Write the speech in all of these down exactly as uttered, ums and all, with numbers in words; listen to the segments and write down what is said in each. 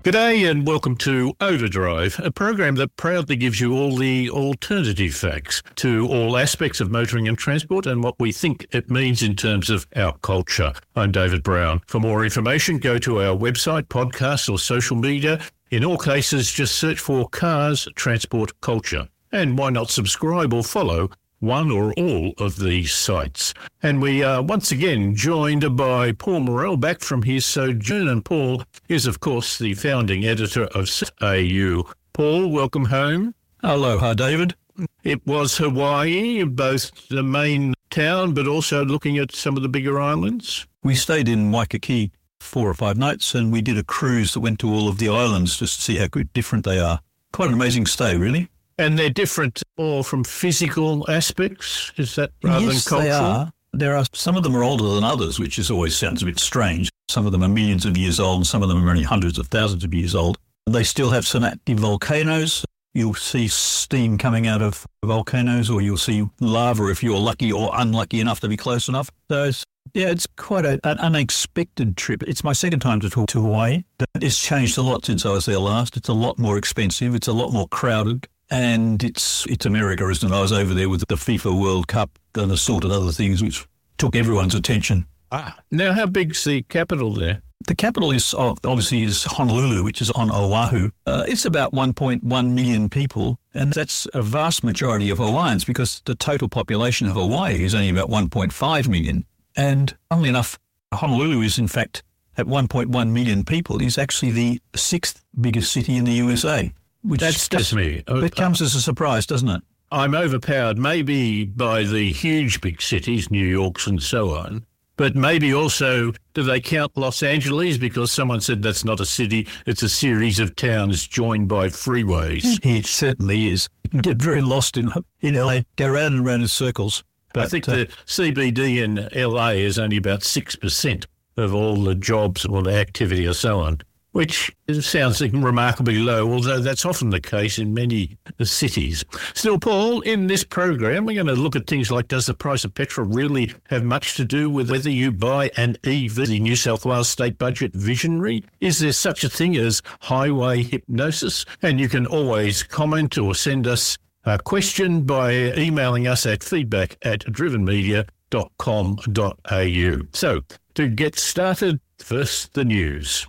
G'day and welcome to Overdrive, a program that proudly gives you all the alternative facts to all aspects of motoring and transport and what we think it means in terms of our culture. I'm David Brown. For more information, go to our website, podcast or social media. In all cases, just search for Cars Transport Culture. And why not subscribe or follow one or all of these sites. And we are once again joined by Paul Morrell back from his sojourn. And Paul is, of course, the founding editor of A U. Paul, welcome home. Aloha, David. It was Hawaii, both the main town, but also looking at some of the bigger islands. We stayed in Waikiki four or five nights, and we did a cruise that went to all of the islands just to see how different they are. Quite an amazing stay, really. And they're different all from physical aspects, is that rather yes, than cultural? They are. There are some of them are older than others, which is always sounds a bit strange. Some of them are millions of years old, and some of them are only hundreds of thousands of years old. They still have some active volcanoes. You'll see steam coming out of volcanoes, or you'll see lava if you're lucky or unlucky enough to be close enough. So, it's, yeah, it's quite a, an unexpected trip. It's my second time to talk to Hawaii. It's changed a lot since I was there last. It's a lot more expensive. It's a lot more crowded. And it's it's America, isn't it? I was over there with the FIFA World Cup and assorted other things, which took everyone's attention. Ah, now how big's the capital there? The capital is obviously is Honolulu, which is on Oahu. Uh, it's about one point one million people, and that's a vast majority of Hawaiians because the total population of Hawaii is only about one point five million. And funnily enough, Honolulu is in fact at one point one million people is actually the sixth biggest city in the U S A. Which That's just me. It comes as a surprise, doesn't it? I'm overpowered maybe by the huge big cities, New York's and so on, but maybe also do they count Los Angeles because someone said that's not a city, it's a series of towns joined by freeways. It certainly is. You can get very lost in, in L A, go round and round in circles. But, I think uh, the C B D in L A is only about six percent of all the jobs or the activity or so on, which sounds remarkably low, although that's often the case in many cities. Still, Paul, in this program, we're going to look at things like, does the price of petrol really have much to do with whether you buy an E V? The New South Wales State Budget visionary? Is there such a thing as highway hypnosis? And you can always comment or send us a question by emailing us at feedback at driven media dot com dot a u. So, to get started, first the news.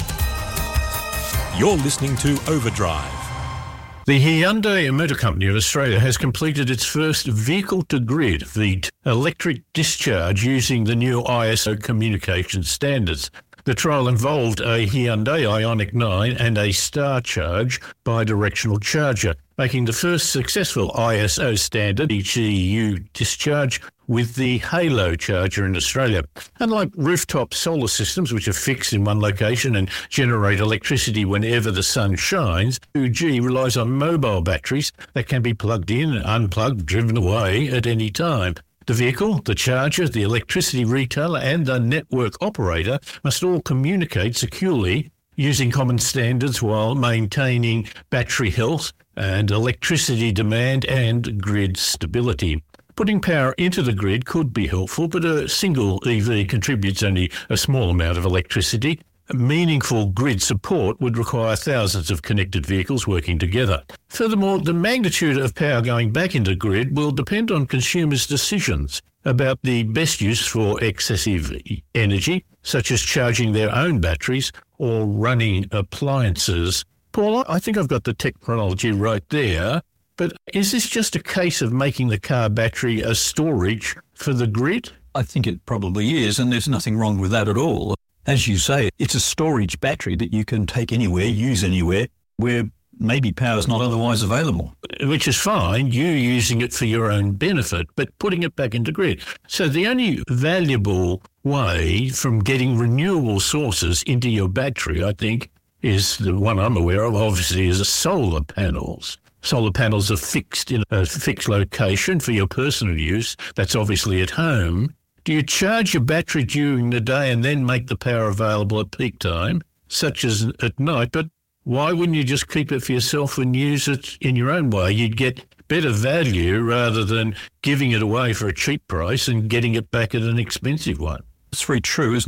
You're listening to Overdrive. The Hyundai Motor Company of Australia has completed its first vehicle-to-grid, the electric discharge using the new I S O communication standards. The trial involved a Hyundai Ioniq nine and a Star Charge bidirectional charger, making the first successful I S O standard E C U discharge with the Halo charger in Australia. Unlike rooftop solar systems, which are fixed in one location and generate electricity whenever the sun shines, two G relies on mobile batteries that can be plugged in, unplugged, driven away at any time. The vehicle, the charger, the electricity retailer and the network operator must all communicate securely using common standards while maintaining battery health and electricity demand and grid stability. Putting power into the grid could be helpful, but a single E V contributes only a small amount of electricity. Meaningful grid support would require thousands of connected vehicles working together. Furthermore, the magnitude of power going back into the grid will depend on consumers' decisions about the best use for excessive energy, such as charging their own batteries or running appliances. Paul, I think I've got the technology right there, but is this just a case of making the car battery a storage for the grid? I think it probably is, and there's nothing wrong with that at all. As you say, it's a storage battery that you can take anywhere, use anywhere, where maybe power is not otherwise available. Which is fine, you using it for your own benefit, but putting it back into grid. So the only valuable way from getting renewable sources into your battery, I think, is the one I'm aware of, obviously, is solar panels. Solar panels are fixed in a fixed location for your personal use. That's obviously at home. Do you charge your battery during the day and then make the power available at peak time, such as at night? But why wouldn't you just keep it for yourself and use it in your own way? You'd get better value rather than giving it away for a cheap price and getting it back at an expensive one. It's very true, isn't it?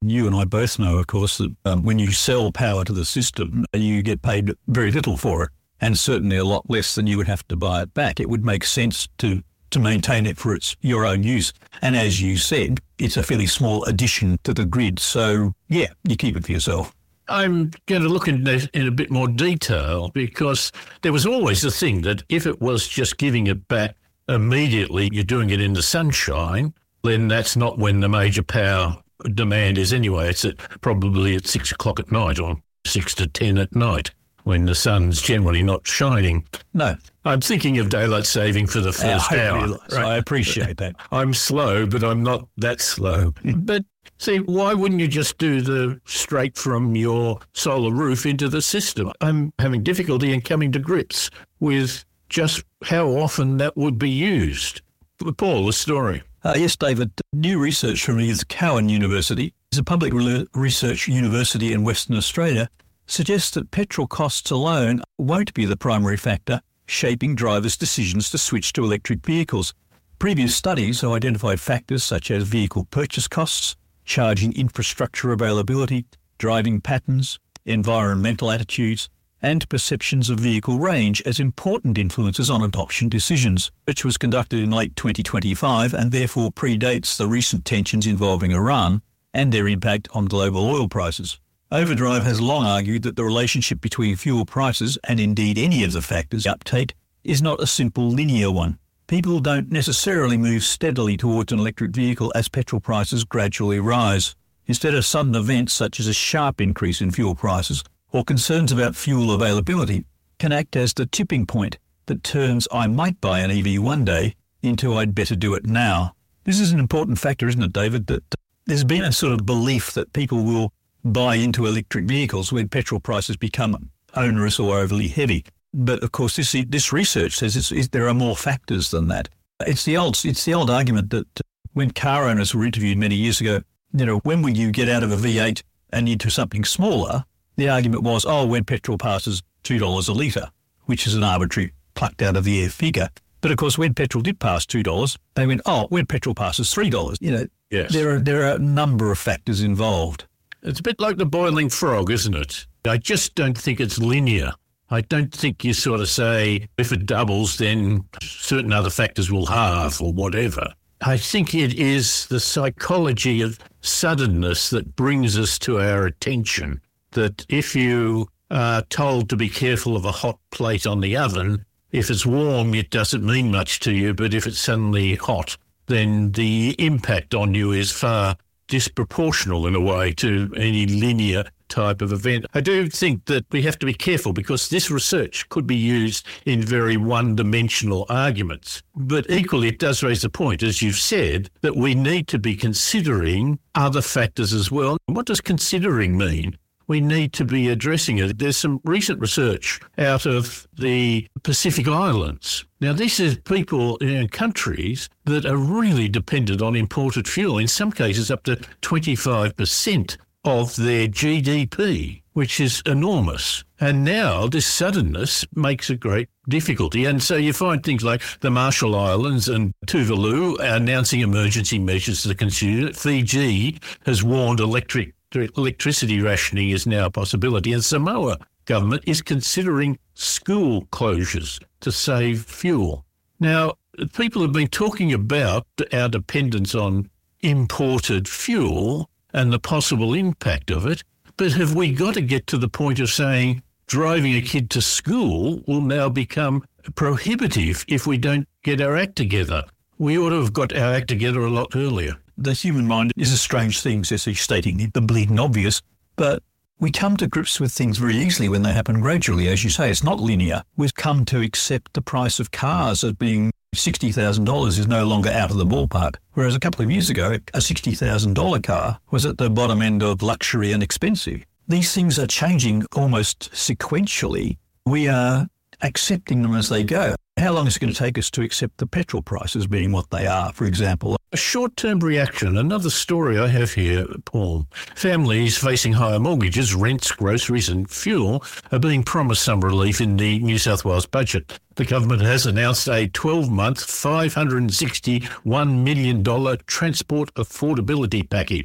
You and I both know, of course, that um, when you sell power to the system, you get paid very little for it, and certainly a lot less than you would have to buy it back. It would make sense to to maintain it for its your own use. And as you said, it's a fairly small addition to the grid. So, yeah, you keep it for yourself. I'm going to look in, in a bit more detail, because there was always the thing that if it was just giving it back immediately, you're doing it in the sunshine, then that's not when the major power demand is anyway. It's at probably at six o'clock at night or six to ten at night, when the sun's generally not shining. No. I'm thinking of daylight saving for the first I hour. realise. I appreciate that. I'm slow, but I'm not that slow. But see, why wouldn't you just do the straight from your solar roof into the system? I'm having difficulty in coming to grips with just how often that would be used. Paul, the story. Uh, yes, David. New research from the Cowan University, is a public re- research university in Western Australia, suggests that petrol costs alone won't be the primary factor shaping drivers' decisions to switch to electric vehicles. Previous studies have identified factors such as vehicle purchase costs, charging infrastructure availability, driving patterns, environmental attitudes, and perceptions of vehicle range as important influences on adoption decisions, which was conducted in late twenty twenty-five and therefore predates the recent tensions involving Iran and their impact on global oil prices. Overdrive has long argued that the relationship between fuel prices and indeed any of the factors uptake is not a simple linear one. People don't necessarily move steadily towards an electric vehicle as petrol prices gradually rise. Instead of sudden events such as a sharp increase in fuel prices or concerns about fuel availability can act as the tipping point that turns "I might buy an E V one day" into "I'd better do it now." This is an important factor, isn't it, David, that there's been a sort of belief that people will buy into electric vehicles when petrol prices become onerous or overly heavy. But of course, this this research says it's, it's, there are more factors than that. It's the old it's the old argument that when car owners were interviewed many years ago, you know, when will you get out of a V eight and into something smaller? The argument was, oh, when petrol passes two dollars a litre, which is an arbitrary plucked out of the air figure. But of course, when petrol did pass two dollars, they went, oh, when petrol passes three dollars. You know, yes. there are there are a number of factors involved. It's a bit like the boiling frog, isn't it? I just don't think it's linear. I don't think you sort of say, if it doubles, then certain other factors will halve or whatever. I think it is the psychology of suddenness that brings us to our attention, that if you are told to be careful of a hot plate on the oven, if it's warm, it doesn't mean much to you, but if it's suddenly hot, then the impact on you is far disproportional in a way to any linear type of event. I do think that we have to be careful because this research could be used in very one-dimensional arguments. But equally, it does raise the point, as you've said, that we need to be considering other factors as well. What does considering mean? We need to be addressing it. There's some recent research out of the Pacific Islands. Now, this is people in countries that are really dependent on imported fuel, in some cases up to twenty-five percent of their G D P, which is enormous. And now this suddenness makes a great difficulty. And so you find things like the Marshall Islands and Tuvalu announcing emergency measures to the consumer. Fiji has warned electric electricity rationing is now a possibility. And Samoa government is considering school closures to save fuel. Now, people have been talking about our dependence on imported fuel and the possible impact of it, but have we got to get to the point of saying driving a kid to school will now become prohibitive if we don't get our act together? We ought to have got our act together a lot earlier. The human mind is a strange thing, says he's stating the bleeding obvious, but we come to grips with things very easily when they happen gradually. As you say, it's not linear. We've come to accept the price of cars as being sixty thousand dollars is no longer out of the ballpark, whereas a couple of years ago, a sixty thousand dollars car was at the bottom end of luxury and expensive. These things are changing almost sequentially. We are accepting them as they go. How long is it going to take us to accept the petrol prices being what they are, for example? A short-term reaction. Another story I have here, Paul. Families facing higher mortgages, rents, groceries and fuel are being promised some relief in the New South Wales budget. The government has announced a twelve-month, five hundred sixty-one million dollars transport affordability package.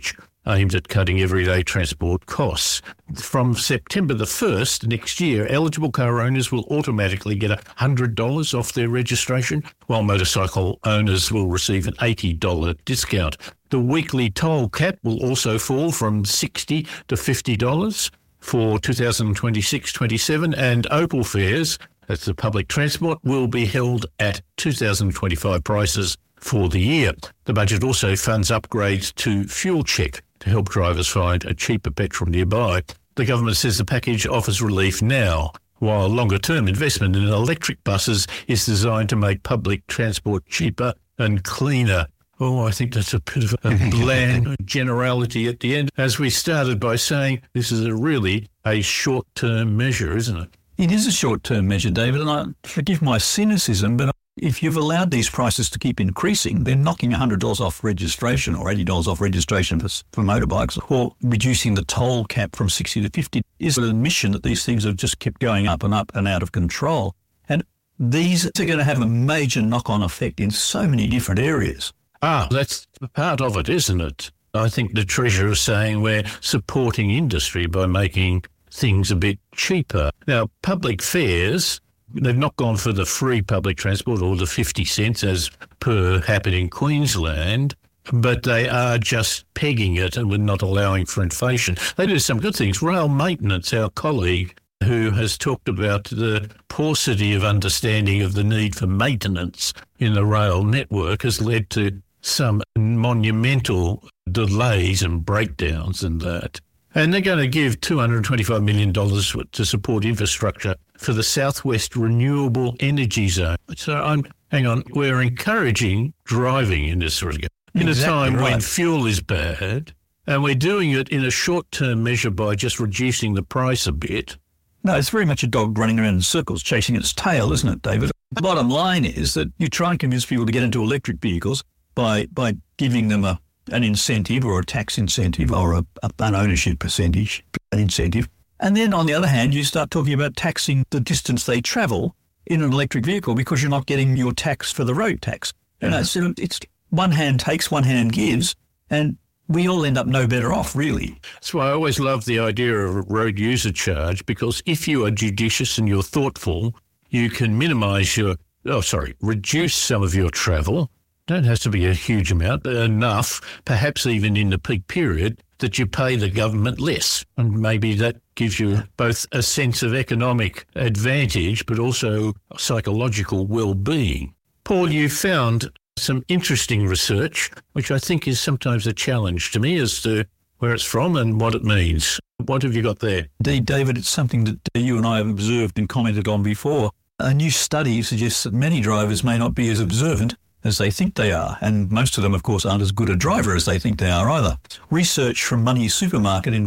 aimed at cutting everyday transport costs. From September the first next year, eligible car owners will automatically get one hundred dollars off their registration, while motorcycle owners will receive an eighty dollars discount. The weekly toll cap will also fall from sixty dollars to fifty dollars for two thousand twenty-six twenty-seven, and Opal fares, that's the public transport, will be held at two thousand twenty-five prices for the year. The budget also funds upgrades to Fuel Check to help drivers find a cheaper petrol nearby. The government says the package offers relief now, while longer-term investment in electric buses is designed to make public transport cheaper and cleaner. Oh, I think that's a bit of a bland generality at the end. As we started by saying, this is a really a short-term measure, isn't it? It is a short-term measure, David, and I forgive my cynicism, but if you've allowed these prices to keep increasing, then knocking one hundred dollars off registration or eighty dollars off registration for, for motorbikes, or reducing the toll cap from sixty to fifty is an admission that these things have just kept going up and up and out of control. And these are going to have a major knock-on effect in so many different areas. Ah, that's part of it, isn't it? I think the Treasurer is saying we're supporting industry by making things a bit cheaper. Now, public fares, they've not gone for the free public transport or the fifty cents as per happened in Queensland, but they are just pegging it and we're not allowing for inflation. They do some good things. Rail Maintenance, our colleague, who has talked about the paucity of understanding of the need for maintenance in the rail network, has led to some monumental delays and breakdowns and that. And they're going to give two hundred twenty-five million dollars to support infrastructure for the Southwest Renewable Energy Zone. So I'm, hang on, we're encouraging driving in this regard. In Exactly a time right. when fuel is bad, and we're doing it in a short-term measure by just reducing the price a bit. No, it's very much a dog running around in circles, chasing its tail, isn't it, David? The bottom line is that you try and convince people to get into electric vehicles by by giving them a an incentive or a tax incentive or a, a, an ownership percentage, an incentive. And then on the other hand, you start talking about taxing the distance they travel in an electric vehicle because you're not getting your tax for the road tax. You know, so it's one hand takes, one hand gives, and we all end up no better off, really. That's why I always love the idea of a road user charge, because if you are judicious and you're thoughtful, you can minimise your, oh, sorry, reduce some of your travel. Don't have to be a huge amount, but enough, perhaps even in the peak period, that you pay the government less. And maybe that gives you both a sense of economic advantage, but also psychological well-being. Paul, you found some interesting research, which I think is sometimes a challenge to me as to where it's from and what it means. What have you got there? Indeed, David, it's something that you and I have observed and commented on before. A new study suggests that many drivers may not be as observant as they think they are, and most of them, of course, aren't as good a driver as they think they are either. Research from Money Supermarket in